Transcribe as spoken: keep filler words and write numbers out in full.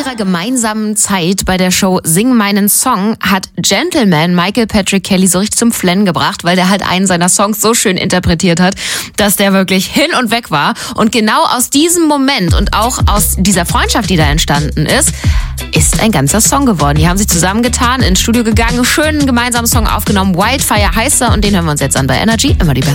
ihrer gemeinsamen Zeit bei der Show Sing meinen Song hat Gentleman Michael Patrick Kelly so richtig zum Flennen gebracht, weil der halt einen seiner Songs so schön interpretiert hat, dass der wirklich hin und weg war. Und genau aus diesem Moment und auch aus dieser Freundschaft, die da entstanden ist, ist ein ganzer Song geworden. Die haben sich zusammengetan, ins Studio gegangen, schönen gemeinsamen Song aufgenommen. Wildfire heißt er und den hören wir uns jetzt an bei Energy. Immer die Beste.